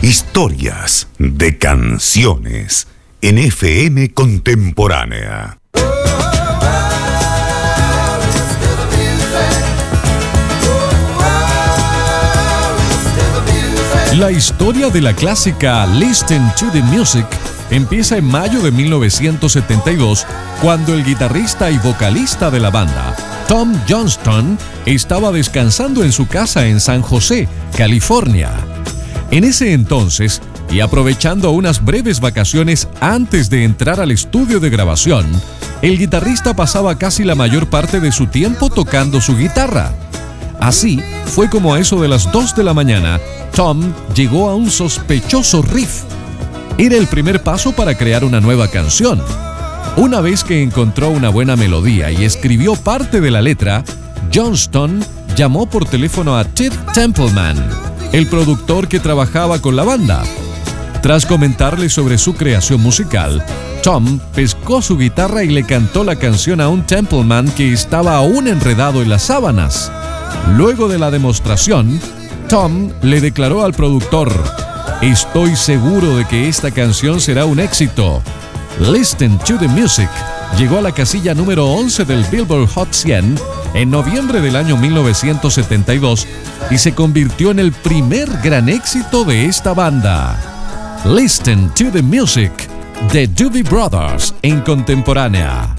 Historias de canciones en FM Contemporánea. La historia de la clásica Listen to the Music empieza en mayo de 1972, cuando el guitarrista y vocalista de la banda, Tom Johnston, estaba descansando en su casa en San José, California. En ese entonces, y aprovechando unas breves vacaciones antes de entrar al estudio de grabación, el guitarrista pasaba casi la mayor parte de su tiempo tocando su guitarra. Así fue como a eso de las 2 de la mañana, Tom llegó a un sospechoso riff. Era el primer paso para crear una nueva canción. Una vez que encontró una buena melodía y escribió parte de la letra, Johnston llamó por teléfono a Ted Templeman, el productor que trabajaba con la banda. Tras comentarle sobre su creación musical, Tom pescó su guitarra y le cantó la canción a un Templeman que estaba aún enredado en las sábanas. Luego de la demostración, Tom le declaró al productor: "Estoy seguro de que esta canción será un éxito". Listen to the Music llegó a la casilla número 11 del Billboard Hot 100 en noviembre del año 1972 y se convirtió en el primer gran éxito de esta banda. Listen to the Music, de Doobie Brothers en Contemporánea.